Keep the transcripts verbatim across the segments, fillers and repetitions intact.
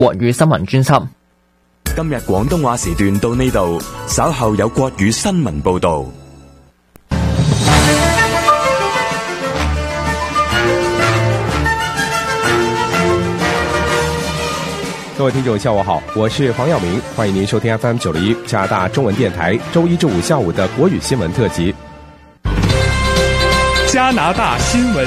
國語新聞專輯。 今日廣東話時段到呢度，稍後有國語新聞報導。 各位聽眾下午好，我是黃耀明，歡迎您收聽 F M 九十一加拿大中文電台周一至五下午的國語新聞特輯。 加拿大新聞。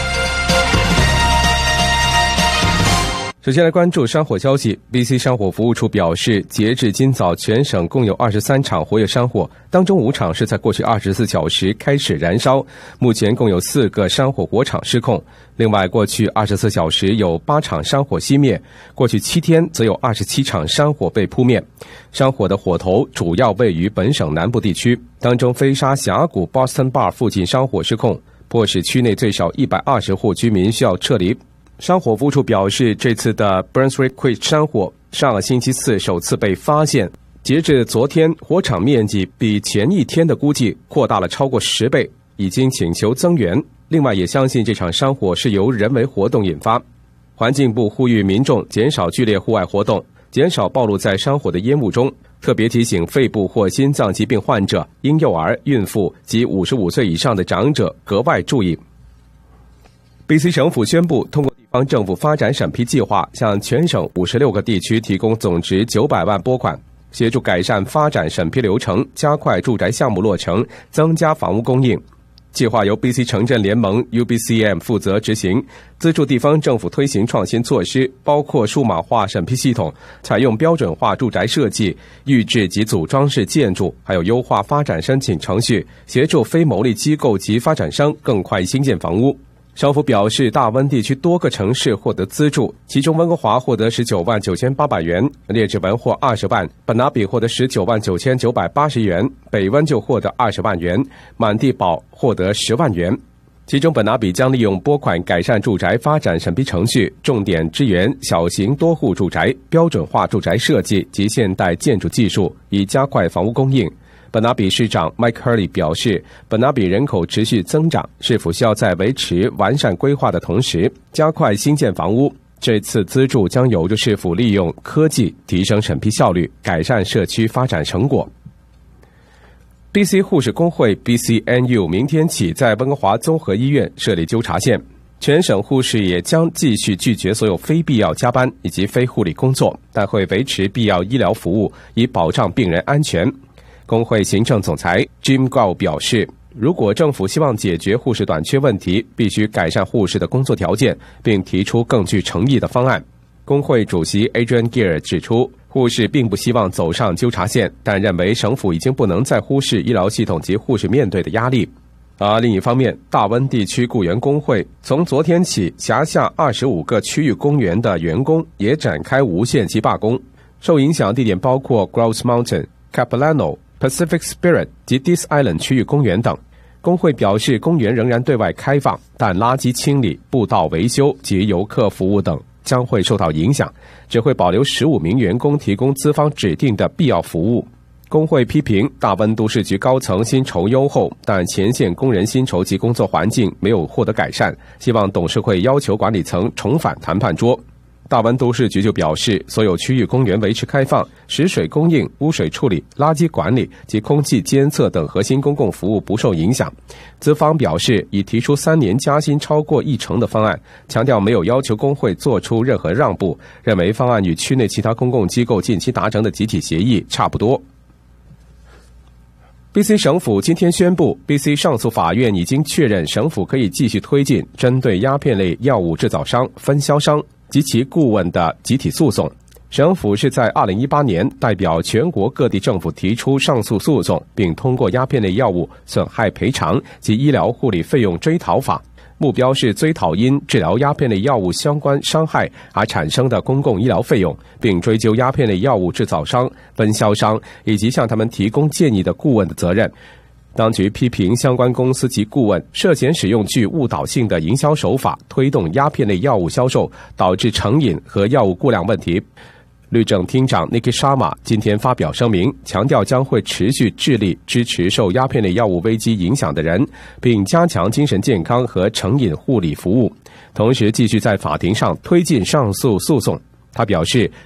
首先來關注山火消息。 B C 山火服務處表示，截至今早全省共有二十三場活躍山火，當中五場是在過去二十四小時開始燃燒，目前共有四個山火火場失控。另外過去二十四小時有八場山火熄滅，過去七天則有二十七場山火被撲滅。山火的火頭主要位於本省南部地區，當中飛沙峽谷 Boston Bar 附近山火失控，迫使區內最少一百二十戶居民需要撤離。山火服務處表示，這次的 Brunswick Creek 山火上個星期四首次被發現，截至昨天，火場面積比前一天的估計擴大了超過十倍，已經請求增援。另外也相信這場山火是由人為活動引發。環境部呼籲民眾減少劇烈戶外活動，減少暴露在山火的煙霧中，特別提醒肺部或心臟疾病患者、嬰幼兒、孕婦及五十五歲以上的長者格外注意。B C 省府宣布，通過地方政府發展審批計劃，向全省五十六個地區提供總值九百萬撥款，協助改善發展審批流程，加快住宅項目落成，增加房屋供應。計劃由 B C 城鎮聯盟 U B C M 負責執行，資助地方政府推行創新措施，包括數碼化審批系統，採用標準化住宅設計、預製及組裝式建築，還有優化發展申請程序，協助非牟利機構及發展商更快興建房屋。省府表示，大溫地區多個城市獲得資助，其中溫哥華獲得十九萬九千八百元，列治文獲二十萬，本拿比獲得十九萬九千九百八十元，北溫就獲得二十萬元，滿地堡獲得十萬元。其中本拿比將利用撥款改善住宅發展審批程序，重點支援小型多戶住宅、標準化住宅設計及現代建築技術，以加快房屋供應。本拿比市長 Mike Hurley 表示，本拿比人口持續增長，市府需要在維持完善規劃的同時，加快興建房屋。這次資助將有助市府利用科技提升審批效率，改善社區發展成果。B C 護士工會 B C N U 明天起在溫哥華綜合醫院設立糾察線，全省護士也將繼續拒絕所有非必要加班以及非護理工作，但會維持必要醫療服務，以保障病人安全。工會行政總裁 Jim Gao 表示，如果政府希望解決護士短缺問題，必須改善護士的工作條件，並提出更具誠意的方案。工會主席 Adrian Gear 指出，護士並不希望走上糾察線，但認為省府已經不能再忽視醫療系統及護士面對的壓力。而另一方面，大溫地區僱員工會從昨天起，轄下二十五個區域公園的員工也展開無限期罷工，受影響地點包括 Grouse Mountain、Capilano、Pacific Spirit 及 Dease Island 區域公園等。工會表示，公園仍然對外開放，但垃圾清理、步道維修及遊客服務等將會受到影響，只會保留十五名員工提供資方指定的必要服務。工會批評大溫都市局高層薪酬優厚，但前線工人薪酬及工作環境沒有獲得改善，希望董事會要求管理層重返談判桌。大溫都市局就表示，所有區域公園維持開放，食水供應、污水處理、垃圾管理及空氣監測等核心公共服務不受影響。資方表示，已提出三年加薪超過一成的方案，強調沒有要求工會做出任何讓步，認為方案與區內其他公共機構近期達成的集體協議差不多。B C 省府今天宣布 ，B C 上訴法院已經確認省府可以繼續推進針對鴉片類藥物製造商、分銷商及其顧問的集體訴訟。省府是在二零一八年代表全國各地政府提出上訴訴訟，並通過鴉片類藥物損害賠償及醫療護理費用追討法，目標是追討因治療鴉片類藥物相關傷害而產生的公共醫療費用，並追究鴉片類藥物製造商、分銷商以及向他們提供建議的顧問的責任。當局批評相關公司及顧問涉嫌使用具誤導性的營銷手法，推動鴉片類藥物銷售，導致成癮和藥物過量問題。律政廳長 Nikki Sharma 今天發表聲明，強調將會持續致力支持受鴉片類藥物危機影響的人，並加強精神健康和成癮護理服務，同時繼續在法庭上推進上訴訴訟。他表示